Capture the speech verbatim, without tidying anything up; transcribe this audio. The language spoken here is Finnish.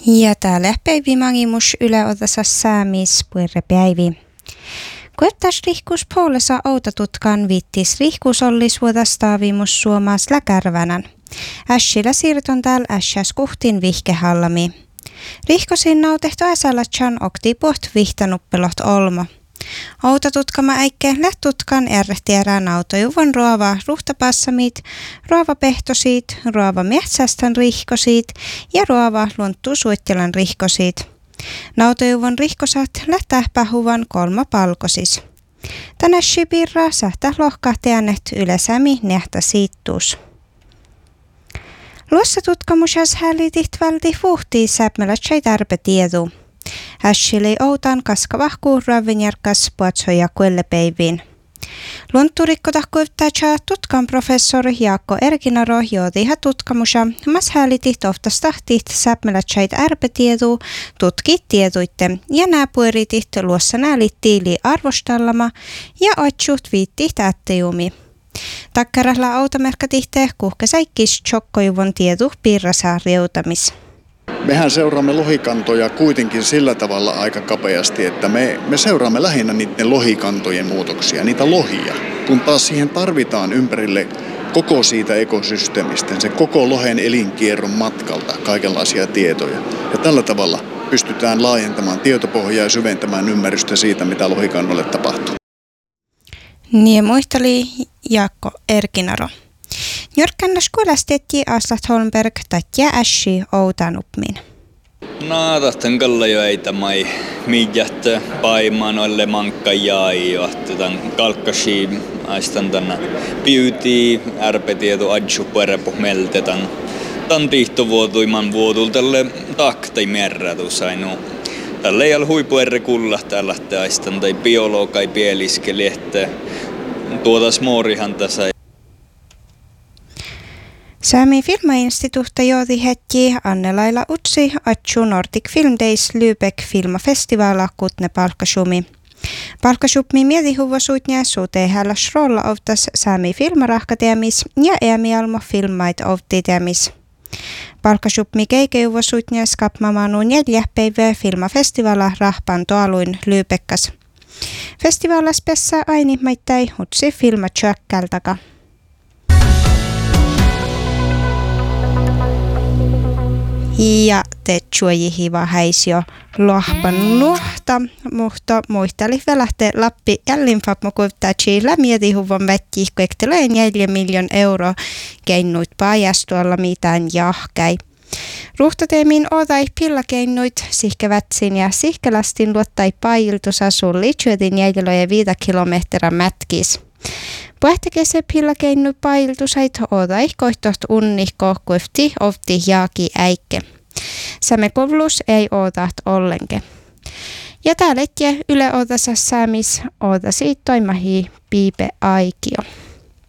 Ja täällä päivi mangimus yle odassa saamis puerrepäivi. Kuettas rihkus puolessa outatutkan viittis rihkus ollis vuodas taavimus suomas läkärvänän. Ässillä siirton täällä ässäs kuhtin vihkehallami. Rihkosin nautehto äsälätsän okti puht vihtanuppelot olmo. Outatutkama äikke lähtutkan ärrehtiärää nautojuvon ruova ruhtapassamit, ruova pehtosit, ruova metsästän rihkosit ja ruova luonttu suittelan rihkosit. Nautojuvon rihkosat lähtähpähuvan kolma palkosis. Tänä shibirra sähtä lohkahtianet ylesämi nähtä siittuus. Luossa tutkamusas hälitit välti fuhtii säpmelätsai tärpetiedu. Hässili outan kaskavahku ravinjärkas puatsoja kuellepäiviin. Luonturikko tahkuivtätsä tutkan professori Jaakko Erkinaro joodiha tutkamusa, mas hääliti tohtastahtit säpmelätsäit ärpetiedu, tutkit tieduitte ja nää pueritit luossa näälittiili arvostallama ja otsut viittit ättejumi. Takkarahla autamerkkatihte kuhkesäikkis tjokkojuvon tiedu piirrasaa riutamis. Mehän seuraamme lohikantoja kuitenkin sillä tavalla aika kapeasti, että me, me seuraamme lähinnä niiden lohikantojen muutoksia, niitä lohia, kun taas siihen tarvitaan ympärille koko siitä ekosysteemistä, se koko lohen elinkierron matkalta kaikenlaisia tietoja. Ja tällä tavalla pystytään laajentamaan tietopohjaa ja syventämään ymmärrystä siitä, mitä lohikannolle tapahtuu. Niin muisteli Jaakko Erkinaro. Njörkkännäs kuulastettiin Aslat Holmberg tatja ässi outanupmin. No, tahtan kalla jo eitä mai miijähtö paimaan olle mankka jäi jo, tämän kalkkasi aistan tänne beauty, ärpetieto adju puerepu meltetan. Tän tihtovuotuiman vuotul tälle taktai merratus ainu. Tälle ei ole huipuerre kulla täällä aistan tai biologai pieliskeli, että tuota smoorihan tässä. Sami Filmainstituutta joodi hetki Annelaila Utsi atju Nordic Film Days Lübeck filmafestivala kutne palkkasumi. Palkkasupmi mietihuvosuutnia suutee hälläs rolla ovtas Sami filmarahkateamis ja Eemialmo filmait ovtiteamis. Palkkasupmi keikeuvosuutnia skapmamanu neljä päivää filmafestivala rahpan toaluin Lübeckas. Festivalas pessä aini maittai Utsi filma tjökkältaka. Ja te juojihiva häisio lohpan luhta, mutta muisteli välähte Lappi jällinfap mukuuttaa Chile mietihuvon vätki kuektelee neljä miljoon euroa keinnuit pajastuolla mitään jahkäi. Ruhtateemin odai pillakeinnuit sihkevätsin ja sihkelastin luottai pailtusasun liitsyötin jäljellä viitä kilometrä mätkis. Puhtekese pillakeinu pailtusait odai koihtoht unni kohkuifti ovti jaaki äikke. Sämekovlus ei odat ollenke. Ja täällä yle odassa saamis odasi toimahi piipe aikio.